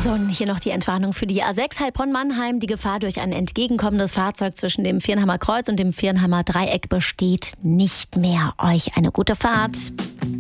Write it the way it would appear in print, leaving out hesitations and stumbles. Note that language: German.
So, und hier noch die Entwarnung für die A6 Heilbronn-Mannheim. Die Gefahr durch ein entgegenkommendes Fahrzeug zwischen dem Viernheimer Kreuz und dem Viernheimer Dreieck besteht nicht mehr. Euch eine gute Fahrt.